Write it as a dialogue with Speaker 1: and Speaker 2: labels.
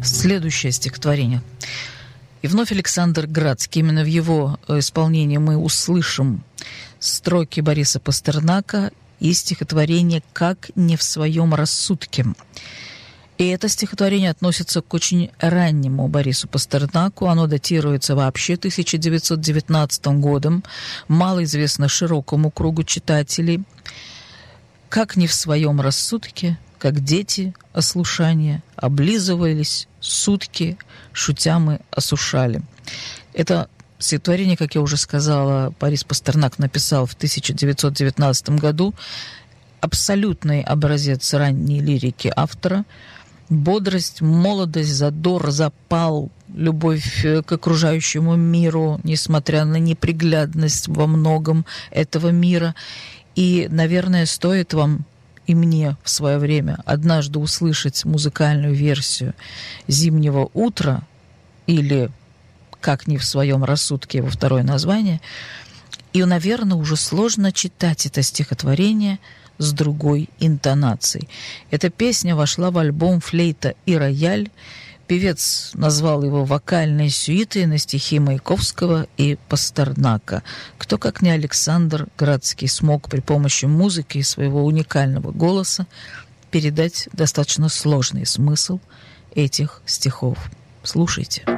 Speaker 1: Следующее стихотворение. И вновь Александр Градский. Именно в его исполнении мы услышим строки Бориса Пастернака и стихотворение «Как не в своем рассудке». И это стихотворение относится к очень раннему Борису Пастернаку. Оно датируется вообще 1919 годом, мало известно широкому кругу читателей. «Как не в своем рассудке, как дети ослушания, облизывались сутки, шутя мы осушали». Это стихотворение, как я уже сказала, Борис Пастернак написал в 1919 году. Абсолютный образец ранней лирики автора. Бодрость, молодость, задор, запал, любовь к окружающему миру, несмотря на неприглядность во многом этого мира. И, наверное, стоит вам и мне в свое время однажды услышать музыкальную версию «Зимнего утра» или «Как не в своем рассудке» его второе название. И, наверное, уже сложно читать это стихотворение с другой интонацией. Эта песня вошла в альбом «Флейта и рояль». Певец назвал его вокальной сюитой на стихи Маяковского и Пастернака. Кто, как не Александр Градский, смог при помощи музыки и своего уникального голоса передать достаточно сложный смысл этих стихов. Слушайте.